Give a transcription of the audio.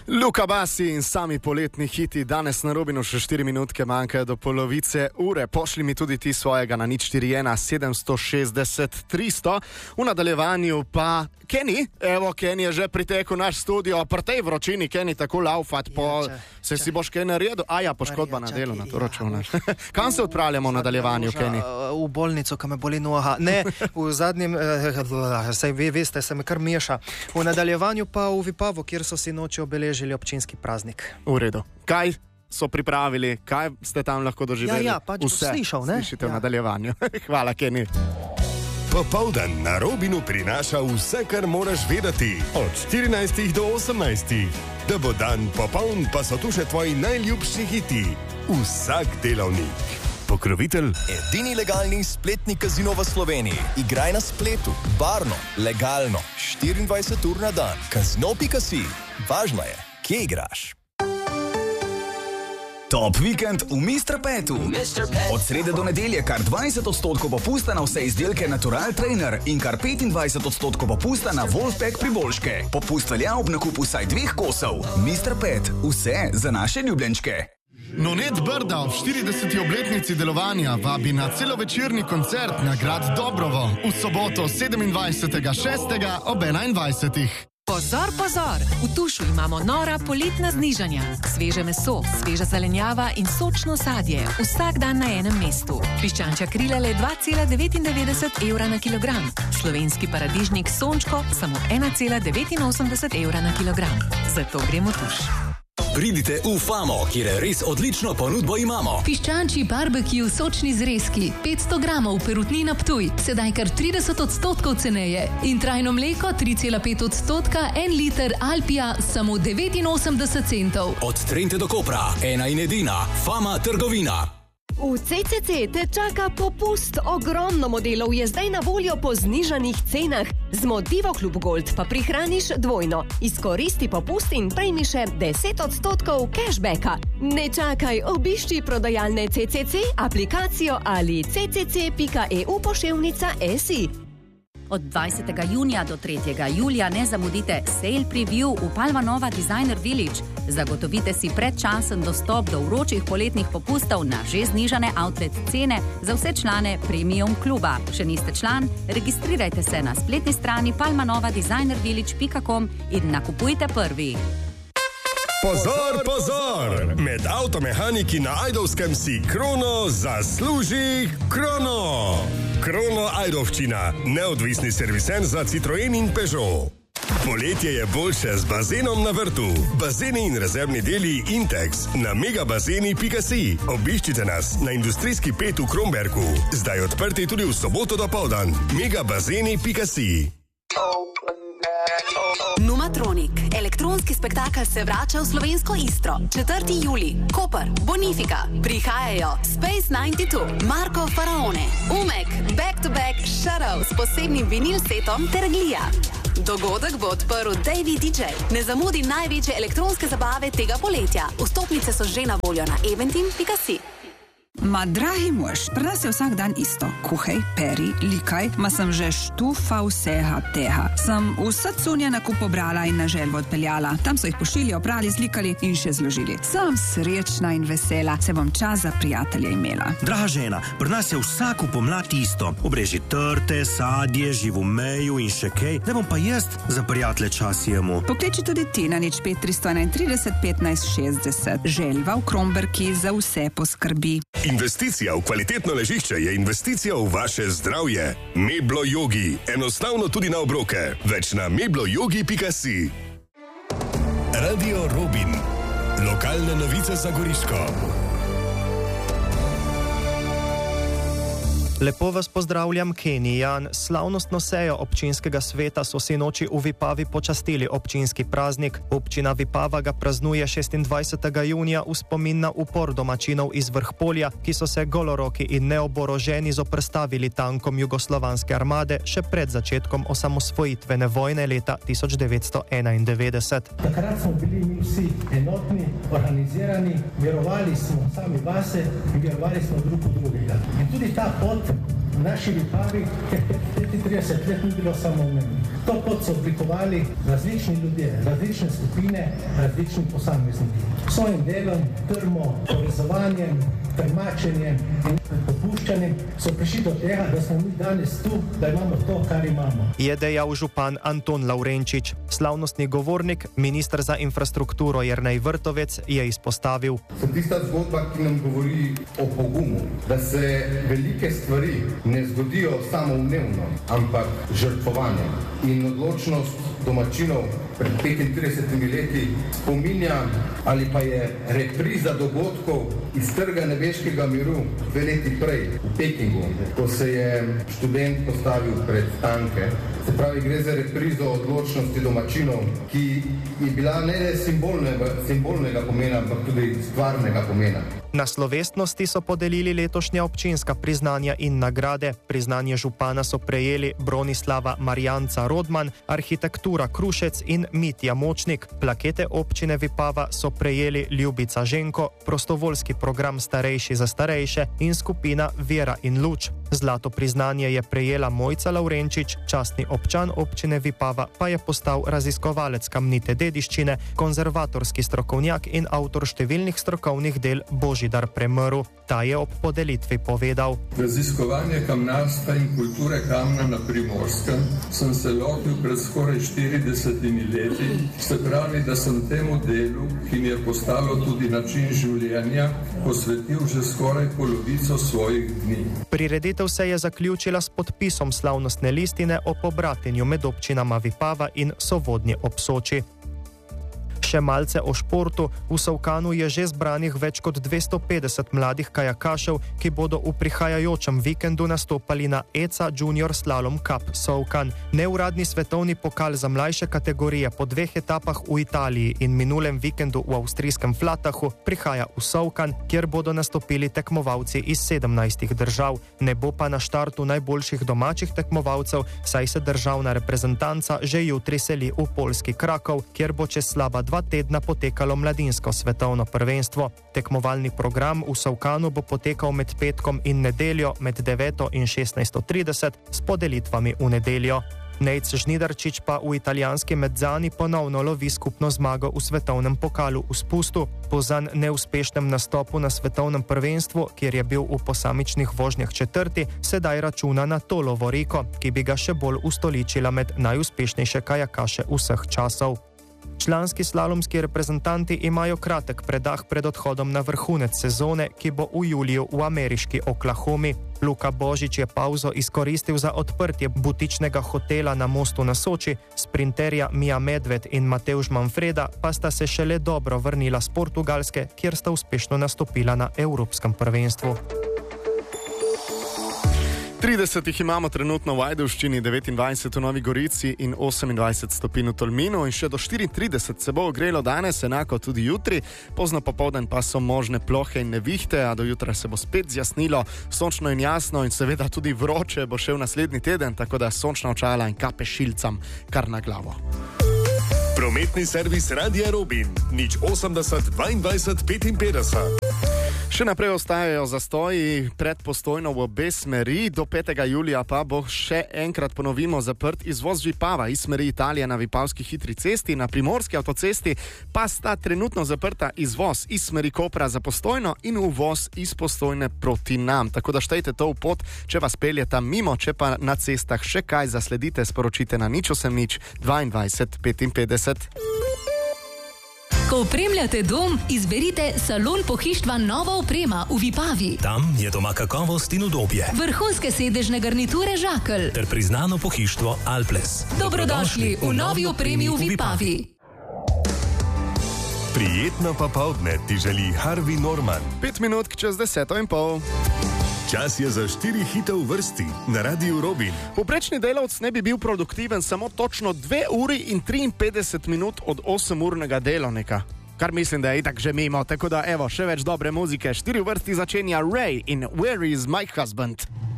Luka Basi in sami poletni hiti. Danes na Robinu še 4 minutke manjkajo do polovice ure. Pošli mi tudi ti svojega na 041 760 300. V nadaljevanju pa Kenny. Evo, Kenny je že pritekel v naš studio. Pri tej vročini, Kenny, tako laufat po... Se si boš kaj naredil? Ja, poškodba na delu, na to računaš. Kam se odpravljamo v nadaljevanju, Kenny? V bolnico, kam me boli noga. Ne, v zadnjem... Saj vi veste, se me kar meša. V nadaljevanju pa v Vipavu, kjer so si noči obeležili občinski praznik. V redu. Kaj so pripravili? Kaj ste tam lahko doživeli? Ja, pač vse slišal, ne? Slišite v nadaljevanju. Hvala, Kenny. Popoldan na Robinu prinaša vse, kar moraš vedeti. Od 14 do 18. Da bo dan popoln, pa so tu še tvoji najljubši hiti. Vsak delovnik. Pokrovitelj. Edini legalni spletni kazino v Sloveniji. Igraj na spletu, varno, legalno, 24 ur na dan. Kazino.si. Važno je, kje igraš. Top vikend v Mr. Petu. Od srede do nedelje kar 20% popusta na vse izdelke Natural Trainer in kar 25% popusta na Wolfpack priboljške. Popust velja ob nakupu vsaj 2 kosov. Mr. Pet, vse za naše ljubljenčke. Nonet Brda ob 40. obletnici delovanja vabi na celovečerni koncert na grad Dobrovo v soboto 27.6. ob 21. Pozor, pozor! V Tušu imamo nora poletna znižanja. Sveže meso, sveža zelenjava in sočno sadje. Vsak dan na enem mestu. Piščančja krilele 2,99 evra na kilogram. Slovenski paradižnik Sončko samo 1,89 evra na kilogram. Zato gremo Tuš. Pridite v Famo, kjer res odlično ponudbo imamo. Piščančji barbecue sočni zrezki, 500 gramov perutnina Ptuj, sedaj kar 30% ceneje. In trajno mleko 3,5%, 1 liter Alpija, samo 89 centov. Od Trente do Kopra, ena in edina, Fama trgovina. V CCC te čaka popust. Ogromno modelov je zdaj na voljo po znižanih cenah. Z Motivo Klub Gold pa prihraniš dvojno. Izkoristi popust in prejmi še 10% cashbacka. Ne čakaj, obišči prodajalne CCC, aplikacijo ali ccc.eu/SI. Od 20. junija do 3. julija ne zamudite Sale Preview v Palma Nova Designer Village. Zagotovite si predčasen dostop do vročih poletnih popustov na že znižane outlet cene za vse člane Premium kluba. Še niste član? Registrirajte se na spletni strani palmanovadesignervillage.com in nakupujte prvi. Pozor, pozor! Med avtomehaniki na Ajdovskem si Krono zasluži Krono! Krono Ajdovščina, neodvisni serviser za Citroen in Peugeot. Poletje je boljše z bazenom na vrtu. Bazeni in rezervni deli Intex na megabazeni.si. Obiščite nas na industrijski 5 v Kromberku. Zdaj odprti tudi v soboto dopoldan. megabazeni.si. Numatronik. Elektronski spektakel se vrača v slovensko Istro. 4. julij. Koper, Bonifika. Prihajajo Space 92, Marko Faraone, Umek, Back to Back, Shadow s posebnim vinil setom ter Glija. Dogodek bo odprl Davey DJ. Ne zamudi največje elektronske zabave tega poletja. Vstopnice so že na voljo na eventim.si. Ma, dragi mož, pri nas je vsak dan isto. Kuhaj, peri, likaj, ma sem že štufa vsega tega. Sem vse cunje na kup pobrala in na želvo odpeljala. Tam so jih pošili, oprali, zlikali in še zložili. Sem srečna in vesela, se bom čas za prijatelje imela. Draga žena, pri nas je vsak pomlad isto. Obreži trte, sadje, živo meju in še kaj. Da bom pa jaz za prijatelje čas jemu. Pokliči tudi ti na 05 331 15 60. Želva v Kromberki za vse poskrbi. Investicija v kvalitetno ležišče je investicija v vaše zdravje. Meblo Yogi. Enostavno tudi na obroke. Več na mebloyogi.si. Radio Robin. Lokalne novice za Goriško. Lepo vas pozdravljam, Kenny Jan. Slavnostno sejo občinskega sveta so sinoči v Vipavi počastili občinski praznik. Občina Vipava ga praznuje 26. junija v spomin na upor domačinov iz Vrhpolja, ki so se goloroki in neoboroženi zoprstavili tankom jugoslovanske armade še pred začetkom osamosvojitvene vojne leta 1991. Takrat smo bili mi vsi enotni, organizirani, verovali smo sami vase in verovali smo drug v drugega. In tudi ta pot naši Vipavi 35 let ni bilo samoumevno. To pot so oblikovali različni ljudje, različne skupine, različni posamezniki. Svojim delom, trmo, povezovanjem, trmačenjem in popuščanjem so prišli do tega, da smo mi danes tu, da imamo to, kar imamo. Je dejal župan Anton Lavrenčič. Slavnostni govornik, minister za infrastrukturo Jernej Vrtovec, je izpostavil. Sem tista zgodba, ki nam govori o pogumu, da se velike stvari ne zgodijo samoumevno, ampak žrtvovanjem. In odločnost domačinov pred 35 leti spominja ali pa je repriza dogodkov iz Trga nebeškega miru 2 leti prej v Pekingu, ko se je študent postavil pred tanke. Se pravi, gre za reprizo odločnosti domačinov, ki je bila ne le simbolnega pomena, ampak tudi stvarnega pomena. Na slovesnosti so podelili letošnja občinska priznanja in nagrade. Priznanje župana so prejeli Bronislava Marjanca Rodman, Arhitektura Krušec in Mitja Močnik. Plakete občine Vipava so prejeli Ljubica Ženko, Prostovoljski program Starejši za starejše in skupina Vera in Luč. Zlato priznanje je prejela Mojca Lavrenčič, častni občan občine Vipava pa je postal raziskovalec kamnite dediščine, konzervatorski strokovnjak in avtor številnih strokovnih del Božidar Premrl. Ta je ob podelitvi povedal. Raziskovanje kamnarstva in kulture kamna na Primorskem sem se lotil pred skoraj 40 leti, se pravi, da sem temu delu, ki mi je postalo tudi način življenja, posvetil že skoraj polovico svojih dni. Prireditev se je zaključila s podpisom slavnostne listine o pobratenju med občinama Vipava in Sovodnje ob Soči. Še malce o športu. V Solkanu je že zbranih več kot 250 mladih kajakašev, ki bodo v prihajajočem vikendu nastopali na ECA Junior Slalom Cup Solkan. Neuradni svetovni pokal za mlajše kategorije po 2 etapah v Italiji in minulem vikendu v avstrijskem Flatahu prihaja v Solkan, kjer bodo nastopili tekmovalci iz 17 držav. Ne bo pa na štartu najboljših domačih tekmovalcev, saj se državna reprezentanca že jutri seli v poljski Krakov, kjer bo čez slaba 2 tedna potekalo mladinsko svetovno prvenstvo. Tekmovalni program v Solkanu bo potekal med petkom in nedeljo med 9 in 16:30 s podelitvami v nedeljo. Nejc Žnidarčič pa v italijanski Mezzani ponovno lovi skupno zmago v svetovnem pokalu v spustu. Po zanj neuspešnem nastopu na svetovnem prvenstvu, kjer je bil v posamičnih vožnjah četrti, sedaj računa na to lovoriko, ki bi ga še bolj ustoličila med najuspešnejše kajakaše vseh časov. Članski slalomski reprezentanti imajo kratek predah pred odhodom na vrhunec sezone, ki bo v juliju v ameriški Oklahomi. Luka Božič je pauzo izkoristil za odprtje butičnega hotela na mostu na Soči, sprinterja Mija Medved in Matevž Manfreda pa sta se šele dobro vrnila z Portugalske, kjer sta uspešno nastopila na evropskem prvenstvu. 30 jih imamo trenutno v Ajdovščini, 29 v Novi Gorici in 28 stopinj v Tolminu in še do 34 se bo ogrelo danes, enako tudi jutri. Pozno popoldan pa so možne plohe in nevihte, a do jutra se bo spet zjasnilo, sončno in jasno in seveda tudi vroče bo še v naslednji teden, tako da sončna očala in kape šilcam kar na glavo. Prometni servis Radia Robin, 080 22 55. Še naprej ostajajo zastoji pred Postojno v obe smeri, do 5. julija pa bo še enkrat ponovimo zaprt izvoz Vipava iz smeri Italije na Vipavski hitri cesti, na Primorski avtocesti pa sta trenutno zaprta izvoz iz smeri Kopra za Postojno in uvoz iz Postojne proti nam. Tako da štejte to v pot, če vas peljeta mimo, če pa na cestah še kaj zasledite, sporočite na 080 22 55. Ko opremljate dom, izberite Salon pohištva Nova oprema v Vipavi. Tam je doma kakovost in udobje. Vrhunske sedežne garniture Žakelj ter priznano pohištvo Alples. Dobrodošli v novi opremi v Vipavi. Prijetno popoldne ti želi Harvey Norman. 5 minut čez 10:30. Čas je za 4 hite v vrsti na Radiu Robin. Povprečni delavec ne bi bil produktiven samo točno 2 uri in 53 minut od 8-urnega delovnika. Kar mislim, da je itak že mimo, tako da evo, še več dobre muzike. 4 v vrsti začenja Ray in Where is my husband?